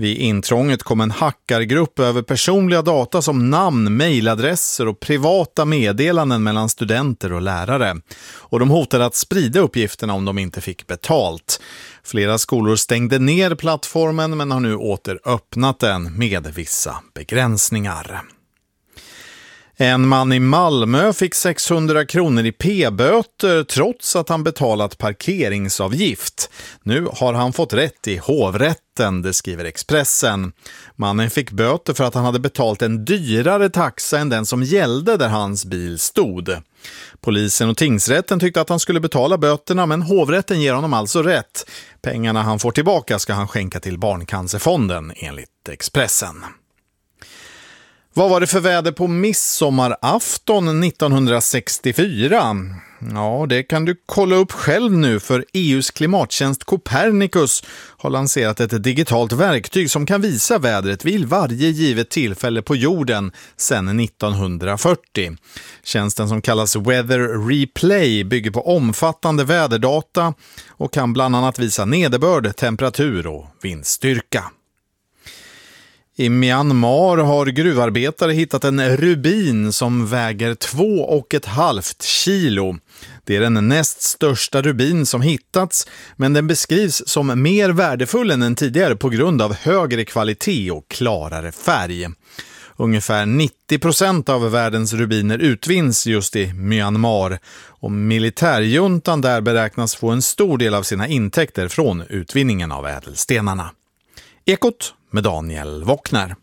Vid intrånget kom en hackargrupp över personliga data som namn, mejladresser och privata meddelanden mellan studenter och lärare. Och de hotade att sprida uppgifterna om de inte fick betalt. Flera skolor stängde ner plattformen men har nu åter öppnat den med vissa begränsningar. En man i Malmö fick 600 kronor i p-böter trots att han betalat parkeringsavgift. Nu har han fått rätt i hovrätten, det skriver Expressen. Mannen fick böter för att han hade betalt en dyrare taxa än den som gällde där hans bil stod. Polisen och tingsrätten tyckte att han skulle betala böterna, men hovrätten ger honom alltså rätt. Pengarna han får tillbaka ska han skänka till Barncancerfonden, enligt Expressen. Vad var det för väder på midsommarafton 1964? Ja, det kan du kolla upp själv nu, för EUs klimattjänst Copernicus har lanserat ett digitalt verktyg som kan visa vädret vid varje givet tillfälle på jorden sedan 1940. Tjänsten, som kallas Weather Replay, bygger på omfattande väderdata och kan bland annat visa nederbörd, temperatur och vindstyrka. I Myanmar har gruvarbetare hittat en rubin som väger 2,5 kilo. Det är den näst största rubin som hittats, men den beskrivs som mer värdefull än den tidigare på grund av högre kvalitet och klarare färg. Ungefär 90% av världens rubiner utvinns just i Myanmar, och militärjuntan där beräknas få en stor del av sina intäkter från utvinningen av ädelstenarna. Ekot med Daniel Wockner.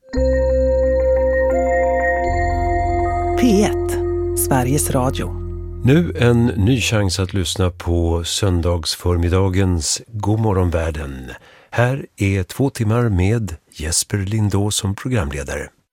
P1, Sveriges Radio. Nu en ny chans att lyssna på söndagsförmiddagens Godmorgon världen. Här är 2 timmar med Jesper Lindå som programledare.